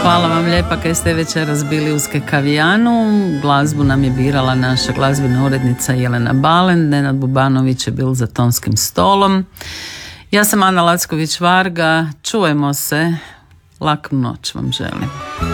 Hvala vam lijepa kaj ste večeras bili uz Kekavijanu. Glazbu nam je birala naša glazbena urednica Jelena Balen. Nenad Bubanović je bil za tonskim stolom. Ja sam Ana Lacković Varga. Čujemo se. Laku noć vam želim.